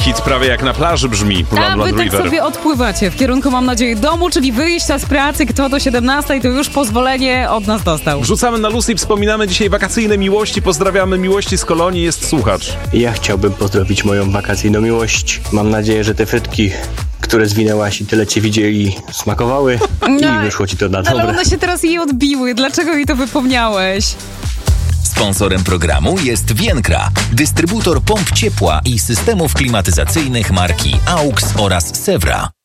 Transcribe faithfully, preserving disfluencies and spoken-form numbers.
Hit prawie jak na plaży brzmi. A Run, wy Run, tak River. sobie odpływacie w kierunku, mam nadzieję, domu, czyli wyjścia z pracy. Kto do siedemnastej, to już pozwolenie od nas dostał. Wrzucamy na luz i wspominamy dzisiaj wakacyjne miłości. Pozdrawiamy miłości z Kolonii. Jest słuchacz. Ja chciałbym pozdrowić moją wakacyjną miłość. Mam nadzieję, że te frytki, które zwinęłaś i tyle cię widzieli, smakowały No, i wyszło ci to na ale dobre. one się teraz jej odbiły. Dlaczego mi to wypomniałeś? Sponsorem programu jest Vienkra, dystrybutor pomp ciepła i systemów klimatyzacyjnych marki A U X oraz Sewra.